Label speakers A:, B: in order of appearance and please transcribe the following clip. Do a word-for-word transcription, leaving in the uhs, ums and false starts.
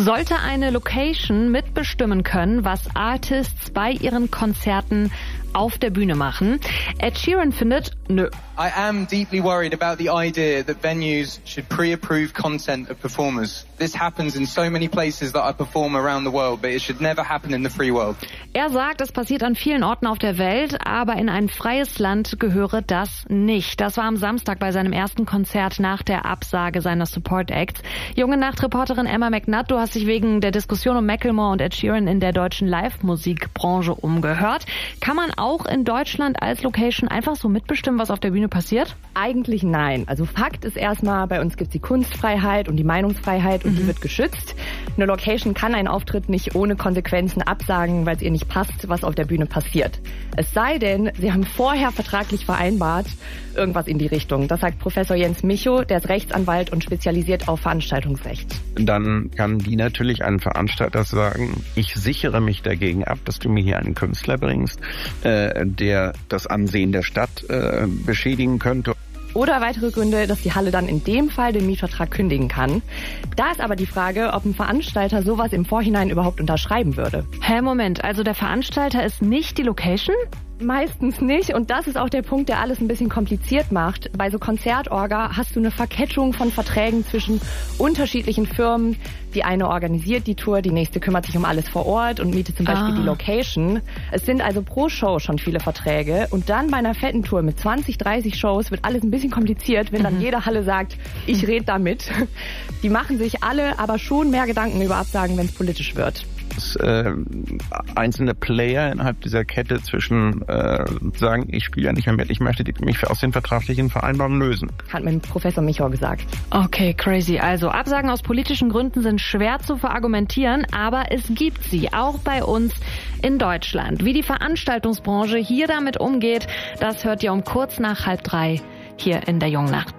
A: Sollte eine Location mitbestimmen können, was Artists bei ihren Konzerten auf der Bühne machen? Ed Sheeran findet, nö.
B: I am deeply worried about the idea that venues should pre-approve content of performers. This happens in so many places that I perform around the world, but it should never happen in the free world.
A: Er sagt, es passiert an vielen Orten auf der Welt, aber in ein freies Land gehöre das nicht. Das war am Samstag bei seinem ersten Konzert nach der Absage seiner Support Acts. Junge Nacht-Reporterin Emma McNutt, du hast dich wegen der Diskussion um Macklemore und Ed Sheeran in der deutschen Live-Musikbranche umgehört. Kann man auch in Deutschland als Location einfach so mitbestimmen, was auf der Bühne passiert?
C: Eigentlich nein. Also Fakt ist erstmal, bei uns gibt es die Kunstfreiheit und die Meinungsfreiheit und mhm. die wird geschützt. Eine Location kann einen Auftritt nicht ohne Konsequenzen absagen, weil es ihr nicht passt, was auf der Bühne passiert. Es sei denn, sie haben vorher vertraglich vereinbart, irgendwas in die Richtung. Das sagt Professor Jens Michow, der ist Rechtsanwalt und spezialisiert auf Veranstaltungsrecht.
D: Dann kann die natürlich einen Veranstalter sagen, ich sichere mich dagegen ab, dass du mir hier einen Künstler bringst, äh, der das Ansehen der Stadt äh, beschädigen könnte.
C: Oder weitere Gründe, dass die Halle dann in dem Fall den Mietvertrag kündigen kann. Da ist aber die Frage, ob ein Veranstalter sowas im Vorhinein überhaupt unterschreiben würde.
A: Hä, Moment, also der Veranstalter ist nicht die Location?
C: Meistens nicht und das ist auch der Punkt, der alles ein bisschen kompliziert macht. Bei so Konzertorga hast du eine Verkettung von Verträgen zwischen unterschiedlichen Firmen. Die eine organisiert die Tour, die nächste kümmert sich um alles vor Ort und mietet zum Beispiel ah. die Location. Es sind also pro Show schon viele Verträge und dann bei einer fetten Tour mit zwanzig, dreißig Shows wird alles ein bisschen kompliziert, wenn dann mhm. jede Halle sagt, ich red da mit. Die machen sich alle aber schon mehr Gedanken über Absagen, wenn es politisch wird.
D: Dass äh, einzelne Player innerhalb dieser Kette zwischen äh, sagen, ich spiele ja nicht mehr mit, ich möchte mich aus den vertraglichen Vereinbarungen lösen.
C: Hat mir Professor Michow gesagt.
A: Okay, crazy. Also Absagen aus politischen Gründen sind schwer zu verargumentieren, aber es gibt sie, auch bei uns in Deutschland. Wie die Veranstaltungsbranche hier damit umgeht, das hört ihr um kurz nach halb drei hier in der Jungen Nacht.